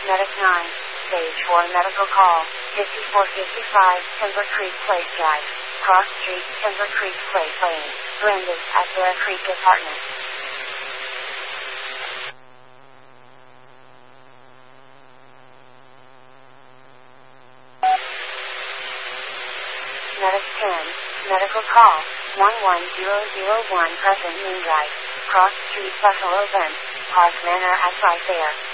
Medic 9, Stage 4 medical call, 5455, Timber Creek Place Drive, Cross Street, Timber Creek Place Lane, Brandeis at Bear Creek Apartment. Medic 10, medical call, 11001 Crescent Moon Drive, Cross Street Buffalo Bend, Park Manor at Fife Fair.